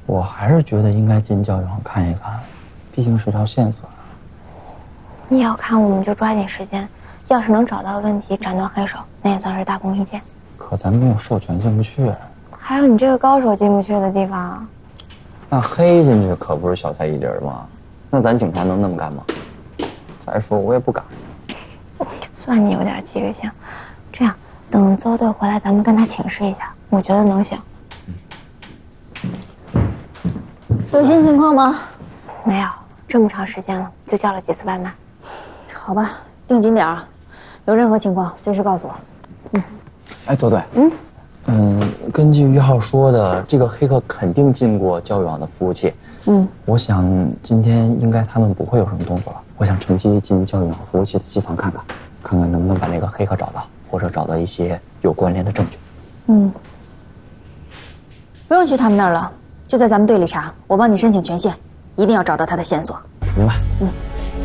我还是觉得应该进教育网看一看，毕竟是条线索。 你要看，我们就抓紧时间，要是能找到问题，斩断黑手，那也算是大功一件。 可咱们没有授权进不去。 还有你这个高手进不去的地方。 那黑进去可不是小菜一碟吗？那咱警察能那么干吗？再说我也不敢。 算你有点纪律性。这样，等邹队回来，咱们跟他请示一下，我觉得能行。 有新情况吗？ 没有，这么长时间了，就叫了几次外卖。 好吧，盯紧点啊！有任何情况随时告诉我。 哎，邹队，根据1号说的，这个黑客肯定进过教育网的服务器。我想今天应该他们不会有什么动作了。我想趁机进教育网服务器的机房看看能不能把那个黑客找到，或者找到一些有关联的证据。 不用去他们那儿了，就在咱们队里查，我帮你申请权限，一定要找到他的线索。 明白。